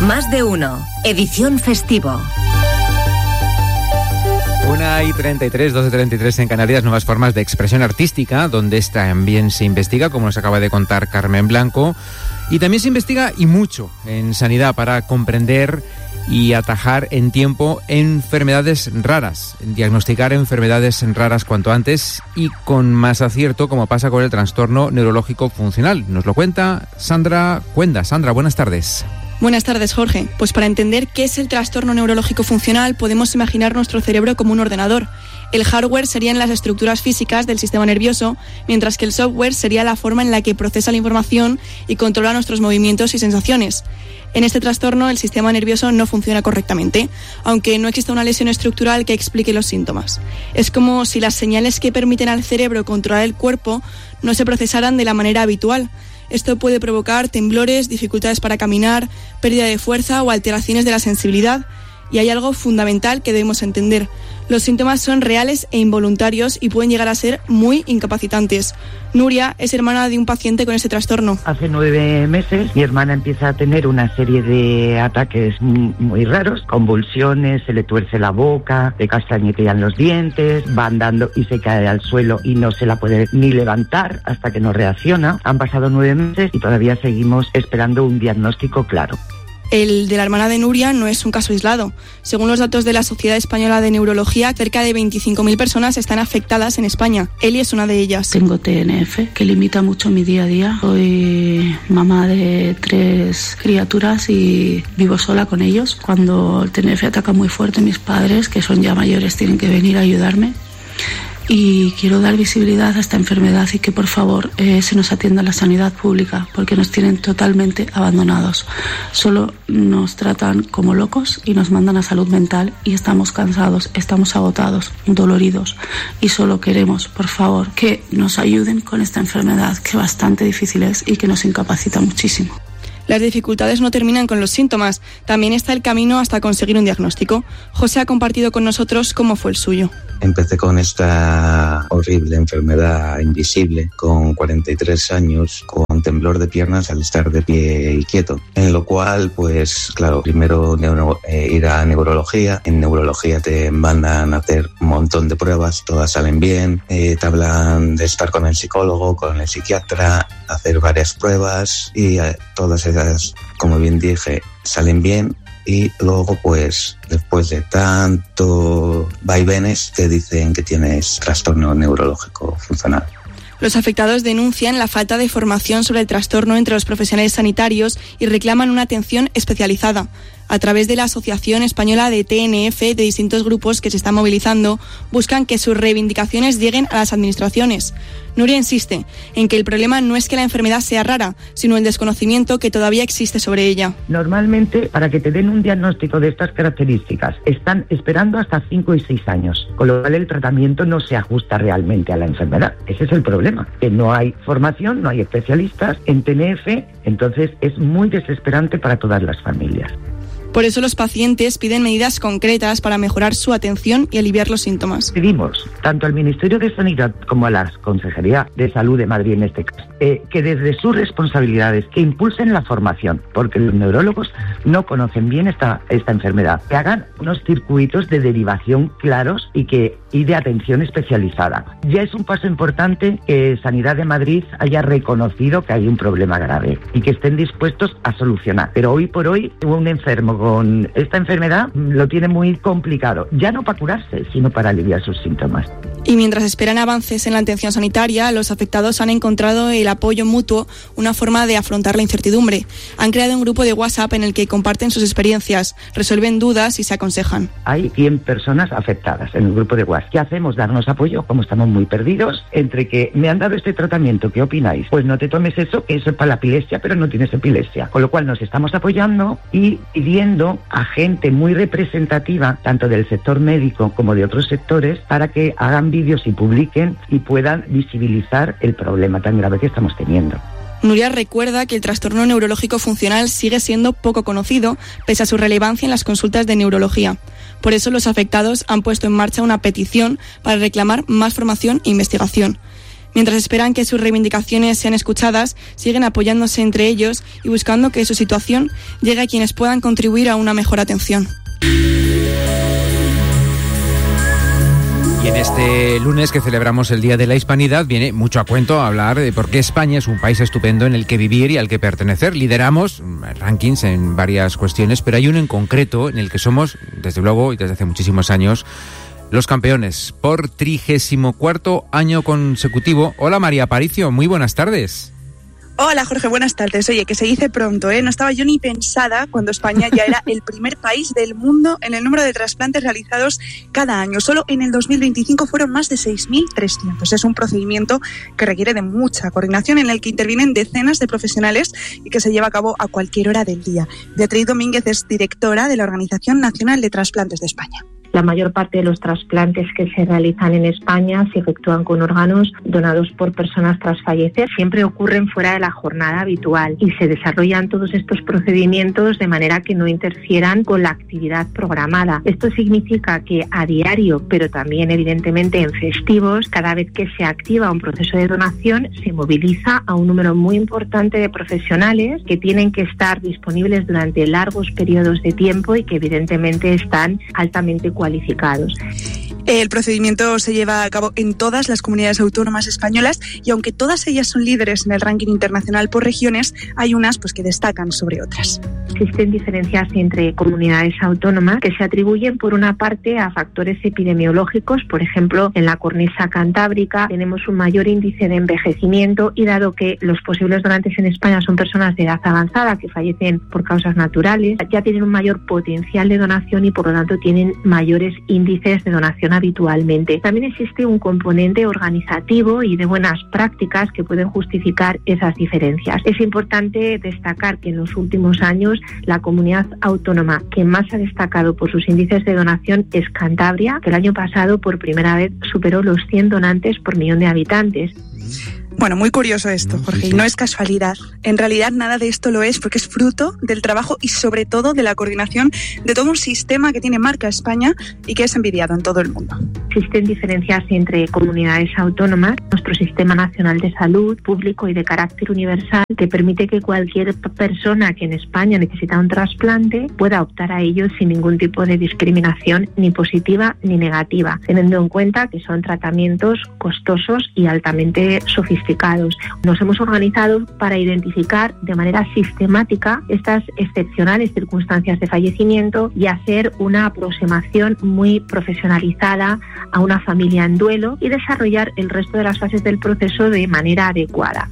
Más de uno. Edición festivo. 1:33, 12:33 en Canarias, nuevas formas de expresión artística, donde también se investiga, como nos acaba de contar Carmen Blanco, y también se investiga y mucho en sanidad para comprender y atajar en tiempo enfermedades raras, diagnosticar enfermedades raras cuanto antes y con más acierto, como pasa con el trastorno neurológico funcional. Nos lo cuenta Sandra Cuenda. Sandra, buenas tardes. Buenas tardes, Jorge. Pues para entender qué es el trastorno neurológico funcional, podemos imaginar nuestro cerebro como un ordenador. El hardware serían las estructuras físicas del sistema nervioso, mientras que el software sería la forma en la que procesa la información y controla nuestros movimientos y sensaciones. En este trastorno, el sistema nervioso no funciona correctamente, aunque no exista una lesión estructural que explique los síntomas. Es como si las señales que permiten al cerebro controlar el cuerpo no se procesaran de la manera habitual. Esto puede provocar temblores, dificultades para caminar, pérdida de fuerza o alteraciones de la sensibilidad. Y hay algo fundamental que debemos entender. Los síntomas son reales e involuntarios y pueden llegar a ser muy incapacitantes. Nuria es hermana de un paciente con este trastorno. Hace 9 meses mi hermana empieza a tener una serie de ataques muy raros, convulsiones, se le tuerce la boca, le castañetean los dientes, va andando y se cae al suelo y no se la puede ni levantar hasta que no reacciona. Han pasado 9 meses y todavía seguimos esperando un diagnóstico claro. El de la hermana de Nuria no es un caso aislado. Según los datos de la Sociedad Española de Neurología, cerca de 25.000 personas están afectadas en España. Eli es una de ellas. Tengo TNF, que limita mucho mi día a día. Soy mamá de 3 criaturas y vivo sola con ellos. Cuando el TNF ataca muy fuerte, mis padres, que son ya mayores, tienen que venir a ayudarme. Y quiero dar visibilidad a esta enfermedad y que por favor se nos atienda la sanidad pública, porque nos tienen totalmente abandonados. Solo nos tratan como locos y nos mandan a salud mental y estamos cansados, estamos agotados, doloridos y solo queremos, por favor, que nos ayuden con esta enfermedad que bastante difícil es y que nos incapacita muchísimo. Las dificultades no terminan con los síntomas, también está el camino hasta conseguir un diagnóstico. José ha compartido con nosotros cómo fue el suyo. Empecé con esta horrible enfermedad invisible con 43 años, con temblor de piernas al estar de pie y quieto. En lo cual, pues claro, primero ir a neurología. En neurología te mandan a hacer un montón de pruebas, todas salen bien. Te hablan de estar con el psicólogo, con el psiquiatra, hacer varias pruebas y todas esas, como bien dije, salen bien. Y luego, pues, después de tanto vaivenes, te dicen que tienes trastorno neurológico funcional. Los afectados denuncian la falta de formación sobre el trastorno entre los profesionales sanitarios y reclaman una atención especializada. A través de la Asociación Española de TNF, de distintos grupos que se están movilizando, buscan que sus reivindicaciones lleguen a las administraciones. Nuria insiste en que el problema no es que la enfermedad sea rara, sino el desconocimiento que todavía existe sobre ella. Normalmente, para que te den un diagnóstico de estas características, están esperando hasta 5 y 6 años, con lo cual el tratamiento no se ajusta realmente a la enfermedad. Ese es el problema, que no hay formación, no hay especialistas en TNF, entonces es muy desesperante para todas las familias. Por eso los pacientes piden medidas concretas para mejorar su atención y aliviar los síntomas. Pedimos tanto al Ministerio de Sanidad como a la Consejería de Salud de Madrid en este caso, que desde sus responsabilidades que impulsen la formación, porque los neurólogos no conocen bien esta enfermedad, que hagan unos circuitos de derivación claros y de atención especializada. Ya es un paso importante que Sanidad de Madrid haya reconocido que hay un problema grave y que estén dispuestos a solucionar. Pero hoy por hoy un enfermo con esta enfermedad lo tiene muy complicado, ya no para curarse, sino para aliviar sus síntomas. Y mientras esperan avances en la atención sanitaria, los afectados han encontrado el apoyo mutuo, una forma de afrontar la incertidumbre. Han creado un grupo de WhatsApp en el que comparten sus experiencias, resuelven dudas y se aconsejan. Hay 100 personas afectadas en el grupo de WhatsApp. ¿Qué hacemos? Darnos apoyo, como estamos muy perdidos, entre que me han dado este tratamiento, ¿qué opináis? Pues no te tomes eso, que eso es para la epilepsia, pero no tienes epilepsia. Con lo cual nos estamos apoyando y pidiendo a gente muy representativa, tanto del sector médico como de otros sectores, para que hagan vídeos y publiquen y puedan visibilizar el problema tan grave que estamos teniendo. Nuria recuerda que el trastorno neurológico funcional sigue siendo poco conocido, pese a su relevancia en las consultas de neurología. Por eso los afectados han puesto en marcha una petición para reclamar más formación e investigación. Mientras esperan que sus reivindicaciones sean escuchadas, siguen apoyándose entre ellos y buscando que su situación llegue a quienes puedan contribuir a una mejor atención. Y en este lunes que celebramos el Día de la Hispanidad viene mucho a cuento hablar de por qué España es un país estupendo en el que vivir y al que pertenecer. Lideramos rankings en varias cuestiones, pero hay uno en concreto en el que somos, desde luego y desde hace muchísimos años, los campeones por 34º año consecutivo. Hola María Aparicio, muy buenas tardes. Hola Jorge, buenas tardes. Oye, que se dice pronto, ¿eh? No estaba yo ni pensada cuando España ya era el primer país del mundo en el número de trasplantes realizados cada año. Solo en el 2025 fueron más de 6.300. Es un procedimiento que requiere de mucha coordinación, en el que intervienen decenas de profesionales y que se lleva a cabo a cualquier hora del día. Beatriz Domínguez es directora de la Organización Nacional de Trasplantes de España. La mayor parte de los trasplantes que se realizan en España se efectúan con órganos donados por personas tras fallecer. Siempre ocurren fuera de la jornada habitual y se desarrollan todos estos procedimientos de manera que no interfieran con la actividad programada. Esto significa que a diario, pero también evidentemente en festivos, cada vez que se activa un proceso de donación, se moviliza a un número muy importante de profesionales que tienen que estar disponibles durante largos periodos de tiempo y que evidentemente están altamente cualificados. El procedimiento se lleva a cabo en todas las comunidades autónomas españolas y aunque todas ellas son líderes en el ranking internacional por regiones, hay unas que destacan sobre otras. Existen diferencias entre comunidades autónomas que se atribuyen por una parte a factores epidemiológicos. Por ejemplo, en la cornisa cantábrica tenemos un mayor índice de envejecimiento y dado que los posibles donantes en España son personas de edad avanzada que fallecen por causas naturales, ya tienen un mayor potencial de donación y por lo tanto tienen mayores índices de donación habitualmente. También existe un componente organizativo y de buenas prácticas que pueden justificar esas diferencias. Es importante destacar que en los últimos años la comunidad autónoma que más ha destacado por sus índices de donación es Cantabria, que el año pasado por primera vez superó los 100 donantes por millón de habitantes. Bueno, muy curioso esto, Jorge, y no es casualidad. En realidad nada de esto lo es porque es fruto del trabajo y sobre todo de la coordinación de todo un sistema que tiene marca España y que es envidiado en todo el mundo. Existen diferencias entre comunidades autónomas. Nuestro Sistema Nacional de Salud, público y de carácter universal, que permite que cualquier persona que en España necesita un trasplante pueda optar a ello sin ningún tipo de discriminación ni positiva ni negativa, teniendo en cuenta que son tratamientos costosos y altamente sofisticados. Nos hemos organizado para identificar de manera sistemática estas excepcionales circunstancias de fallecimiento y hacer una aproximación muy profesionalizada a una familia en duelo y desarrollar el resto de las fases del proceso de manera adecuada.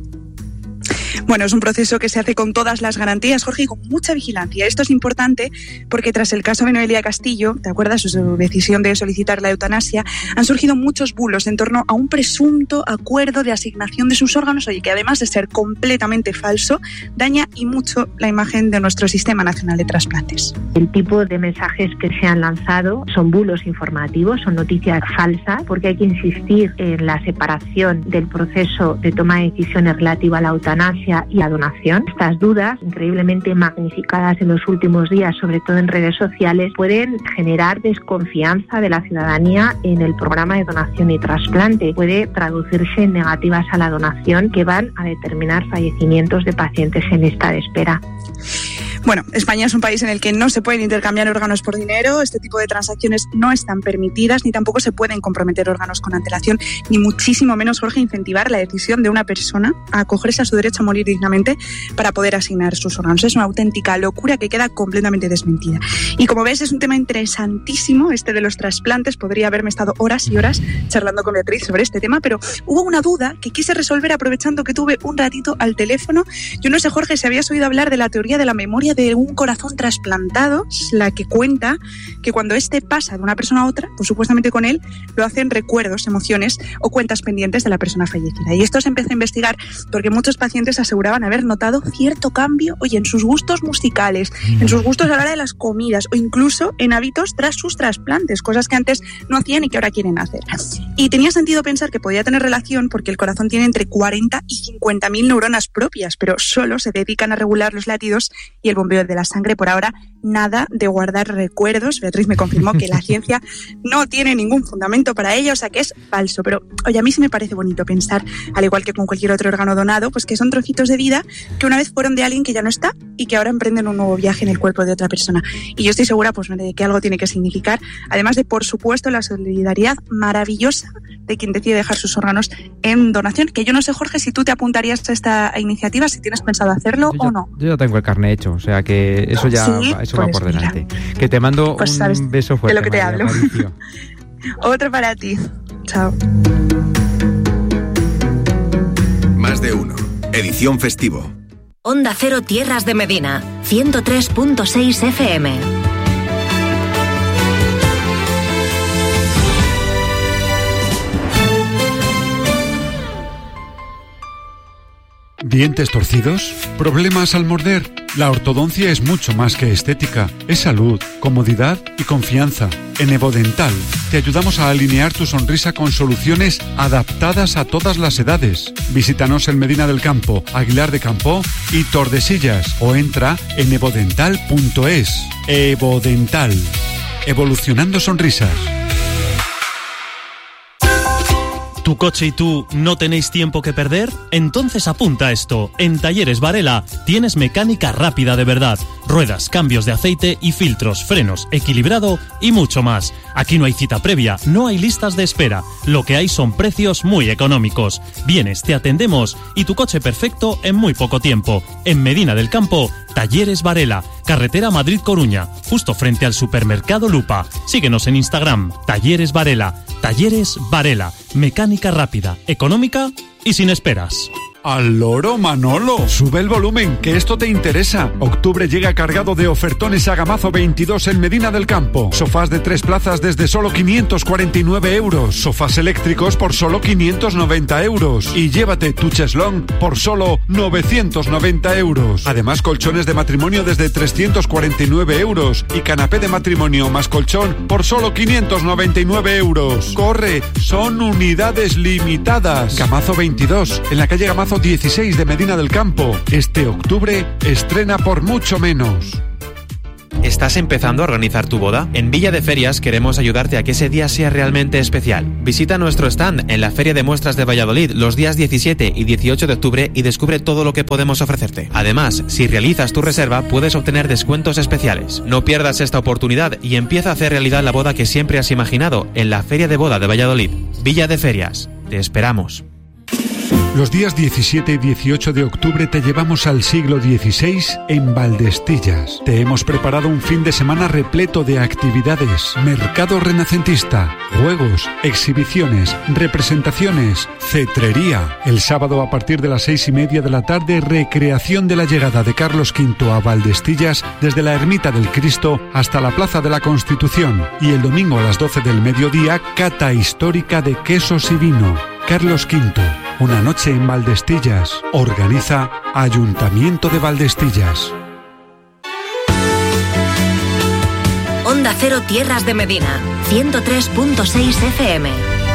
Bueno, es un proceso que se hace con todas las garantías, Jorge, y con mucha vigilancia. Esto es importante porque tras el caso de Noelia Castillo, ¿te acuerdas? Su decisión de solicitar la eutanasia, han surgido muchos bulos en torno a un presunto acuerdo de asignación de sus órganos, oye, que además de ser completamente falso, daña y mucho la imagen de nuestro Sistema Nacional de Trasplantes. El tipo de mensajes que se han lanzado son bulos informativos, son noticias falsas, porque hay que insistir en la separación del proceso de toma de decisiones relativa a la eutanasia y a donación. Estas dudas, increíblemente magnificadas en los últimos días, sobre todo en redes sociales, pueden generar desconfianza de la ciudadanía en el programa de donación y trasplante. Puede traducirse en negativas a la donación que van a determinar fallecimientos de pacientes en lista de espera. Bueno, España es un país en el que no se pueden intercambiar órganos por dinero, este tipo de transacciones no están permitidas, ni tampoco se pueden comprometer órganos con antelación, ni muchísimo menos, Jorge, incentivar la decisión de una persona a acogerse a su derecho a morir dignamente para poder asignar sus órganos. Es una auténtica locura que queda completamente desmentida. Y como ves, es un tema interesantísimo este de los trasplantes. Podría haberme estado horas y horas charlando con Beatriz sobre este tema, pero hubo una duda que quise resolver aprovechando que tuve un ratito al teléfono. Yo no sé, Jorge, si habías oído hablar de la teoría de la memoria de un corazón trasplantado, la que cuenta que cuando este pasa de una persona a otra, pues supuestamente con él lo hacen recuerdos, emociones o cuentas pendientes de la persona fallecida. Y esto se empezó a investigar porque muchos pacientes aseguraban haber notado cierto cambio, oye, en sus gustos musicales, en sus gustos a la hora de las comidas o incluso en hábitos tras sus trasplantes, cosas que antes no hacían y que ahora quieren hacer. Y tenía sentido pensar que podía tener relación porque el corazón tiene entre 40 y 50.000 neuronas propias, pero solo se dedican a regular los latidos y el bombeo de la sangre. Por ahora, nada de guardar recuerdos. Beatriz me confirmó que la ciencia no tiene ningún fundamento para ello, o sea que es falso. Pero, oye, a mí sí me parece bonito pensar, al igual que con cualquier otro órgano donado, pues que son trocitos de vida que una vez fueron de alguien que ya no está y que ahora emprenden un nuevo viaje en el cuerpo de otra persona. Y yo estoy segura pues de que algo tiene que significar, además de, por supuesto, la solidaridad maravillosa de quien decide dejar sus órganos en donación. Que yo no sé, Jorge, si tú te apuntarías a esta iniciativa, si tienes pensado hacerlo o no. Yo ya tengo el carné hecho, o sea que eso ya ¿Sí? eso pues va por mira, delante. Que te mando pues un beso fuerte, de lo que te María, hablo. Aparicio. Otro para ti. Chao. Más de uno. Edición festivo. Onda Cero Tierras de Medina, 103.6 FM. ¿Dientes torcidos? ¿Problemas al morder? La ortodoncia es mucho más que estética. Es salud, comodidad y confianza. En Evodental te ayudamos a alinear tu sonrisa con soluciones adaptadas a todas las edades. Visítanos en Medina del Campo, Aguilar de Campoo y Tordesillas o entra en evodental.es. Evodental. Evolucionando sonrisas. ¿Tu coche y tú no tenéis tiempo que perder? Entonces apunta a esto. En Talleres Varela tienes mecánica rápida de verdad. Ruedas, cambios de aceite y filtros, frenos, equilibrado y mucho más. Aquí no hay cita previa, no hay listas de espera. Lo que hay son precios muy económicos. Vienes, te atendemos y tu coche perfecto en muy poco tiempo. En Medina del Campo, Talleres Varela, carretera Madrid-Coruña, justo frente al supermercado Lupa. Síguenos en Instagram, Talleres Varela. Talleres Varela, mecánica rápida, económica y sin esperas. ¡Al loro, Manolo! Sube el volumen, que esto te interesa. Octubre llega cargado de ofertones a Gamazo 22 en Medina del Campo. Sofás de 3 plazas desde solo 549 euros. Sofás eléctricos por solo 590 euros. Y llévate tu cheslón por solo 990 euros. Además, colchones de matrimonio desde 349 euros. Y canapé de matrimonio más colchón por solo 599 euros. ¡Corre! Son unidades limitadas. Gamazo 22, en la calle Gamazo 16 de Medina del Campo. Este octubre estrena por mucho menos. ¿Estás empezando a organizar tu boda? En Villa de Ferias queremos ayudarte a que ese día sea realmente especial. Visita nuestro stand en la Feria de Muestras de Valladolid los días 17 y 18 de octubre y descubre todo lo que podemos ofrecerte. Además, si realizas tu reserva, puedes obtener descuentos especiales. No pierdas esta oportunidad y empieza a hacer realidad la boda que siempre has imaginado en la Feria de Boda de Valladolid. Villa de Ferias. Te esperamos. Los días 17 y 18 de octubre te llevamos al siglo XVI en Valdestillas. Te hemos preparado un fin de semana repleto de actividades, mercado renacentista, juegos, exhibiciones, representaciones, cetrería. El sábado a partir de las 6:30 de la tarde, recreación de la llegada de Carlos V a Valdestillas desde la Ermita del Cristo hasta la Plaza de la Constitución. Y el domingo a las 12 del mediodía, cata histórica de quesos y vino. Carlos V, una noche en Valdestillas. Organiza Ayuntamiento de Valdestillas. Onda Cero Tierras de Medina, 103.6 FM.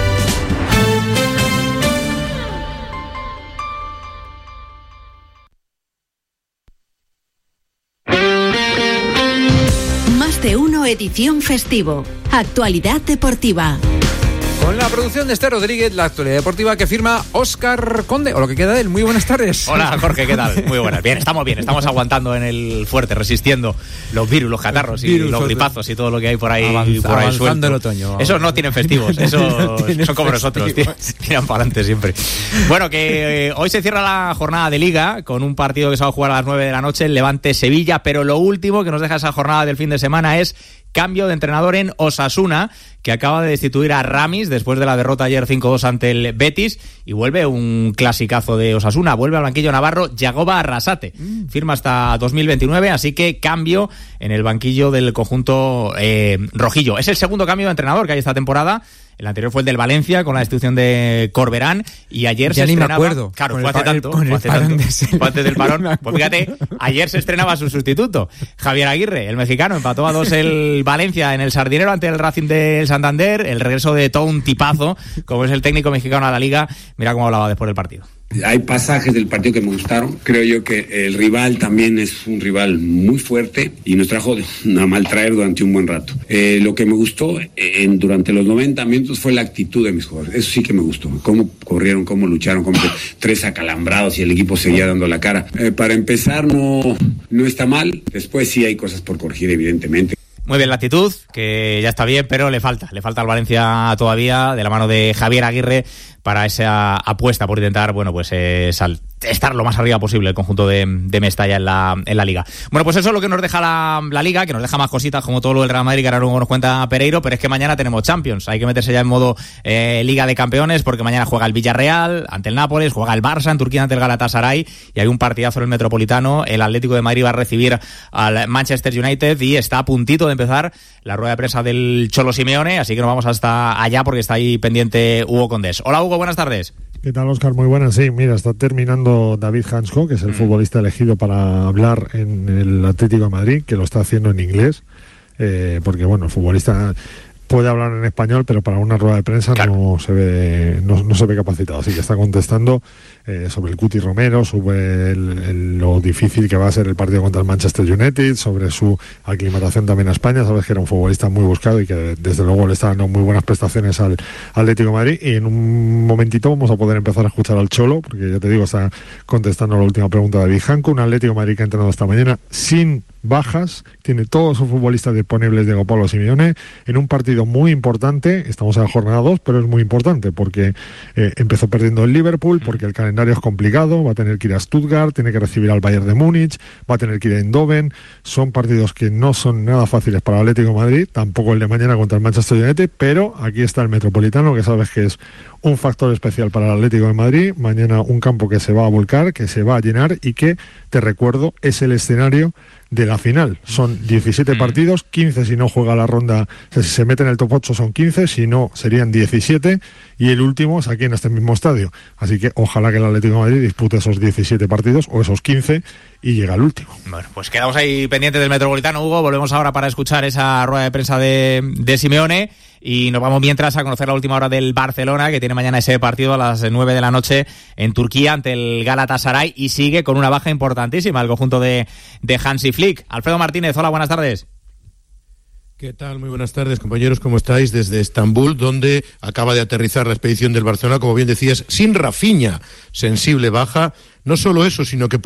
Más de uno edición festivo. Actualidad deportiva. Con la producción de Esther Rodríguez, la actualidad deportiva que firma Óscar Conde, o lo que queda de él. Muy buenas tardes. Hola, Jorge, ¿qué tal? Muy buenas. Bien, estamos aguantando en el fuerte, resistiendo los virus, los catarros y los gripazos y todo lo que hay por ahí, avanzando el otoño. Esos no tienen festivos, esos son como nosotros, tiran para adelante siempre. Bueno, que hoy se cierra la jornada de Liga con un partido que se va a jugar a las 9 de la noche, el Levante-Sevilla, pero lo último que nos deja esa jornada del fin de semana es cambio de entrenador en Osasuna, que acaba de destituir a Ramis después de la derrota ayer 5-2 ante el Betis, y vuelve un clasicazo de Osasuna, vuelve al banquillo navarro Yagoba Arrasate, firma hasta 2029, así que cambio en el banquillo del conjunto rojillo. Es el segundo cambio de entrenador que hay esta temporada. El anterior fue el del Valencia con la destitución de Corberán, y ayer ya se estrenaba... Ya ni me acuerdo. Claro, fue antes del parón. Pues fíjate, ayer se estrenaba su sustituto, Javier Aguirre, el mexicano. Empató a 2 el Valencia en el Sardinero ante el Racing del Santander. El regreso de todo un tipazo, como es el técnico mexicano a la Liga. Mira cómo hablaba después del partido. Hay pasajes del partido que me gustaron. Creo yo que el rival también es un rival muy fuerte y nos trajo a maltraer durante un buen rato. Lo que me gustó durante los 90 minutos fue la actitud de mis jugadores. Eso sí que me gustó. Cómo corrieron, cómo lucharon, cómo 3 acalambrados y el equipo seguía dando la cara. Para empezar, no está mal. Después sí hay cosas por corregir, evidentemente. Muy bien la actitud, que ya está bien, pero le falta al Valencia todavía, de la mano de Javier Aguirre, para esa apuesta por intentar, estar lo más arriba posible el conjunto de Mestalla en la Liga. Bueno, pues eso es lo que nos deja la Liga, que nos deja más cositas como todo lo del Real Madrid, que ahora luego nos cuenta Pereiro, pero es que mañana tenemos Champions. Hay que meterse ya en modo Liga de Campeones, porque mañana juega el Villarreal ante el Nápoles, juega el Barça en Turquía ante el Galatasaray, y hay un partidazo en el Metropolitano. El Atlético de Madrid va a recibir al Manchester United y está a puntito de empezar la rueda de prensa del Cholo Simeone, así que nos vamos hasta allá porque está ahí pendiente Hugo Condés. Hola Hugo, buenas tardes. ¿Qué tal, Óscar? Muy buenas. Sí, mira, está terminando David Hansko, que es el futbolista elegido para hablar en el Atlético de Madrid, que lo está haciendo en inglés, porque bueno, el futbolista puede hablar en español, pero para una rueda de prensa no se ve capacitado, así que está contestando sobre el Cuti Romero, sobre lo difícil que va a ser el partido contra el Manchester United, sobre su aclimatación también a España. Sabes que era un futbolista muy buscado y que desde luego le está dando muy buenas prestaciones al Atlético de Madrid, y en un momentito vamos a poder empezar a escuchar al Cholo, porque ya te digo, está contestando a la última pregunta de David Hanko. Un Atlético de Madrid que ha entrenado esta mañana sin bajas, tiene todos sus futbolistas disponibles Diego Pablo Simeone en un partido muy importante. Estamos en la jornada 2, pero es muy importante porque empezó perdiendo el Liverpool, porque el calendario es complicado, va a tener que ir a Stuttgart, tiene que recibir al Bayern de Múnich, va a tener que ir a Eindhoven. Son partidos que no son nada fáciles para el Atlético de Madrid, tampoco el de mañana contra el Manchester United, pero aquí está el Metropolitano, que sabes que es un factor especial para el Atlético de Madrid. Mañana un campo que se va a volcar, que se va a llenar y que, te recuerdo, es el escenario de la final. Son 17 partidos, 15 si no juega la ronda, si se mete en el top 8 son 15, si no serían 17, y el último es aquí en este mismo estadio. Así que ojalá que el Atlético de Madrid dispute esos 17 partidos o esos 15 y llegue al último. Bueno, pues quedamos ahí pendientes del Metropolitano, Hugo. Volvemos ahora para escuchar esa rueda de prensa de Simeone, y nos vamos mientras a conocer la última hora del Barcelona, que tiene mañana ese partido a las 9 de la noche en Turquía ante el Galatasaray, y sigue con una baja importantísima el conjunto de Hansi Flick. Alfredo Martínez, hola, buenas tardes. ¿Qué tal? Muy buenas tardes, compañeros. ¿Cómo estáis? Desde Estambul, donde acaba de aterrizar la expedición del Barcelona, como bien decías, sin Rafinha, sensible baja. No solo eso, sino que